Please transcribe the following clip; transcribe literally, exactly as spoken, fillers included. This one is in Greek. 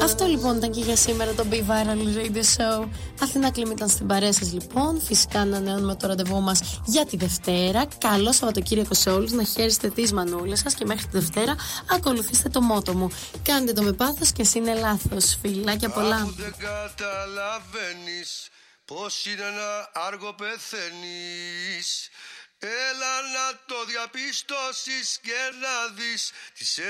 Αυτό λοιπόν ήταν και για σήμερα το Be Viral Radio Show. Αθηνά Κλίμη ήταν στην παρέα σας λοιπόν. Φυσικά ανανεώνουμε το ραντεβού μας για τη Δευτέρα. Καλό Σαββατοκύριακο σε όλους. Να χαίρεστε τις μανούλες σας και μέχρι τη Δευτέρα ακολουθήστε το μότο μου. Κάντε το με πάθος και εσύ είναι λάθος. Φιλάκια πολλά. Αφού δεν καταλαβαίνεις πως είναι ένα άργο πεθαίνεις, έλα να το διαπιστώσεις και να δεις τις